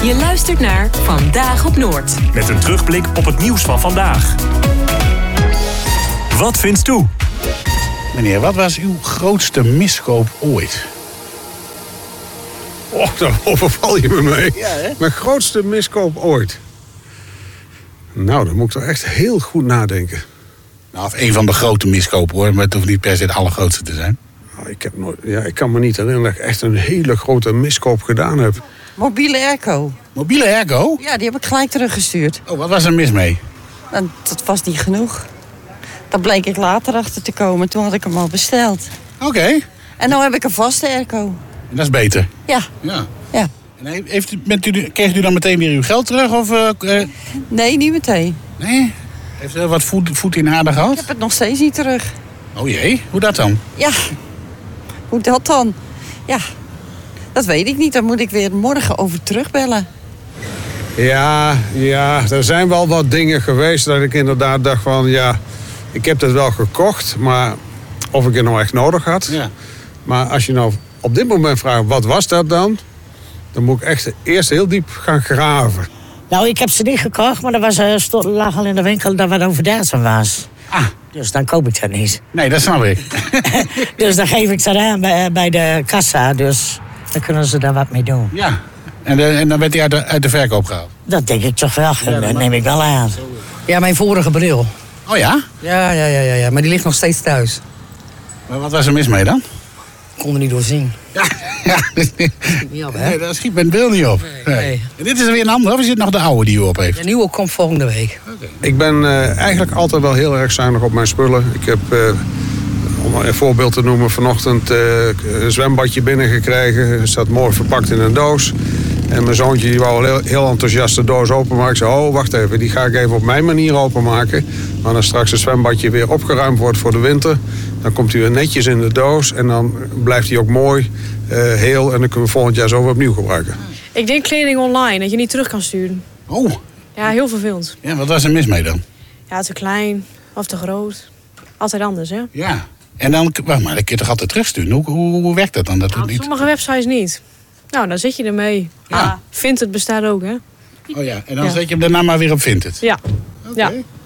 Je luistert naar Vandaag op Noord. Met een terugblik op het nieuws van vandaag. Wat vindt u? Meneer, wat was uw grootste miskoop ooit? Och, daar overval je me mee. Ja, hè? Mijn grootste miskoop ooit. Nou, dan moet ik toch echt heel goed nadenken. Nou, of een van de grote miskopen hoor, maar het hoeft niet per se de allergrootste te zijn. Nou, ik kan me niet herinneren dat ik echt een hele grote miskoop gedaan heb. Mobiele airco. Mobiele airco? Ja, die heb ik gelijk teruggestuurd. Oh, wat was er mis mee? En dat was niet genoeg. Daar bleek ik later achter te komen. Toen had ik hem al besteld. Oké. En nu heb ik een vaste airco. En dat is beter. Ja. Ja. Ja. En kreeg u dan meteen weer uw geld terug? Of, Nee, niet meteen. Nee? Heeft u wat voet in aarde gehad? Ik heb het nog steeds niet terug. Oh jee, hoe dat dan? Ja. Hoe dat dan? Ja. Dat weet ik niet. Daar moet ik weer morgen over terugbellen. Ja, er zijn wel wat dingen geweest dat ik inderdaad dacht van... ja, ik heb het wel gekocht, maar of ik het nou echt nodig had. Ja. Maar als je nou op dit moment vraagt, wat was dat dan? Dan moet ik echt eerst heel diep gaan graven. Nou, ik heb ze niet gekocht, maar er lag al in de winkel dat wat over datum was. Ah. Dus dan koop ik dat niet. Nee, dat snap ik. Dus dan geef ik ze aan bij de kassa, dus dan kunnen ze daar wat mee doen. Ja. En dan werd hij uit de verkoop gehaald? Dat denk ik toch wel, dat neem ik wel aan. Ja, mijn vorige bril. Oh ja? Ja, maar die ligt nog steeds thuis. Maar wat was er mis mee dan? Ik kon er niet doorzien. Ja. Niet op, hè? Nee, daar schiet mijn beeld niet op. Nee. En dit is er weer een ander, of is dit nog de oude die u op heeft? De nieuwe komt volgende week. Ik ben eigenlijk altijd wel heel erg zuinig op mijn spullen. Ik heb, om een voorbeeld te noemen, vanochtend een zwembadje binnengekregen. Het staat mooi verpakt in een doos. En mijn zoontje die wou heel enthousiast de doos openmaken. Ik zei, oh, wacht even, die ga ik even op mijn manier openmaken. Maar als straks het zwembadje weer opgeruimd wordt voor de winter... dan komt hij weer netjes in de doos en dan blijft hij ook mooi, heel... en dan kunnen we volgend jaar zo weer opnieuw gebruiken. Ik denk kleding online, dat je niet terug kan sturen. Oh. Ja, heel vervelend. Ja, wat was er mis mee dan? Ja, te klein of te groot. Altijd anders, hè? Ja. En dan, wacht maar, dan kun je toch altijd terugsturen? Hoe werkt dat dan? Op sommige websites niet. Nou, dan zit je ermee. Ja. Vinted bestaat ook, hè? Oh ja, en dan zet je hem daarna maar weer op Vinted? Ja. Oké. Ja.